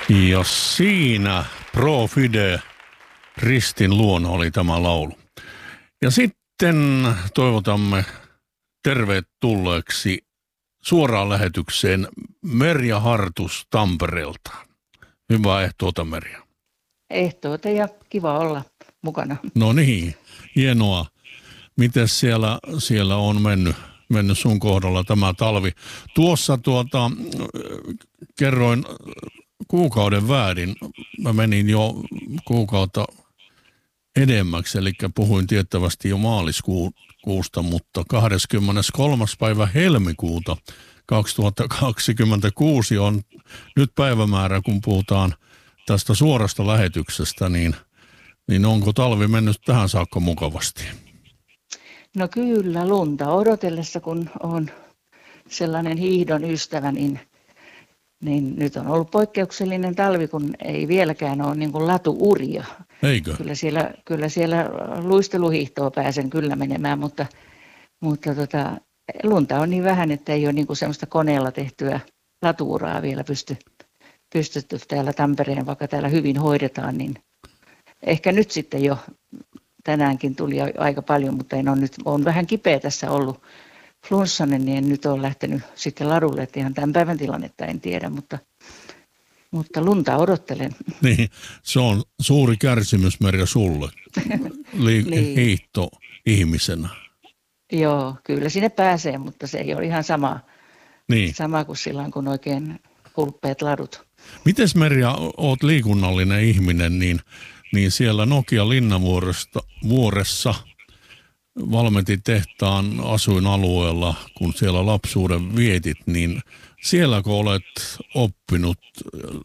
Ja siinä Pro Fide Ristin luona oli tämä laulu. Ja sitten toivotamme tervetulleeksi suoraan lähetykseen Merja Hartus Tampereelta. Hyvää ehtoota, Merja. Ehtoota ja kiva olla mukana. No niin, hienoa. Miten siellä on mennyt sun kohdalla tämä talvi? Tuossa kerroin kuukauden väärin. Mä menin jo kuukautta edemmäksi, eli puhuin tiettävästi jo maaliskuusta, mutta 23. päivä helmikuuta 2026 on nyt päivämäärä, kun puhutaan tästä suorasta lähetyksestä, niin onko talvi mennyt tähän saakka mukavasti? No kyllä, lunta odotellessa, kun on sellainen hiihdon ystävä, niin nyt on ollut poikkeuksellinen talvi, kun ei vieläkään ole niin kuin latuuria. Eikö? Kyllä siellä luisteluhiihtoa pääsen kyllä menemään, mutta lunta on niin vähän, että ei ole niin kuin semmoista koneella tehtyä latuuraa vielä pystytty täällä Tampereen, vaikka täällä hyvin hoidetaan, niin ehkä nyt sitten jo tänäänkin tuli aika paljon, mutta on vähän kipeä tässä ollut flunssanen, niin en nyt ole lähtenyt sitten ladulle, että ihan tämän päivän tilannetta en tiedä, mutta lunta odottelen. Niin, se on suuri kärsimys, Merja, sulle niin. Hiihto ihmisenä. Joo, kyllä sinne pääsee, mutta se ei ole ihan sama kuin silloin, kun oikein hulppeat ladut. Mites, Merja, oot liikunnallinen ihminen, niin siellä Nokia Linnavuoressa valmentitehtaan asuinalueella, kun siellä lapsuuden vietit, niin sielläkö olet oppinut